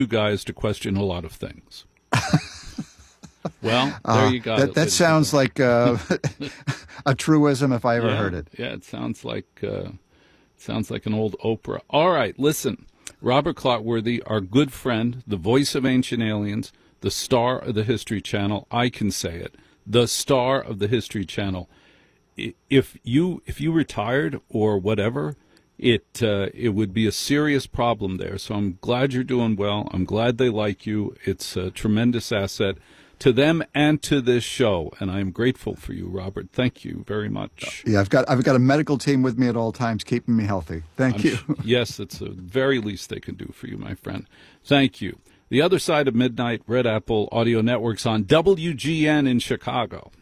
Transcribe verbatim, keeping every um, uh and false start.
you guys to question a lot of things. Well, there uh, you go. That, that sounds like uh, a truism if I ever yeah, heard it. Yeah, it sounds like uh, sounds like an old Oprah. All right, listen. Robert Clotworthy, our good friend, the voice of Ancient Aliens, the star of the History Channel. I can say it. The star of the History Channel. If you if you retired or whatever, it uh, it would be a serious problem there. So I'm glad you're doing well. I'm glad they like you. It's a tremendous asset to them and to this show, and I'm grateful for you, Robert. Thank you very much. Yeah, I've got I've got a medical team with me at all times, keeping me healthy. Thank I'm you. Sh- yes, it's the very least they can do for you, my friend. Thank you. The Other Side of Midnight, Red Apple Audio Network's on W G N in Chicago.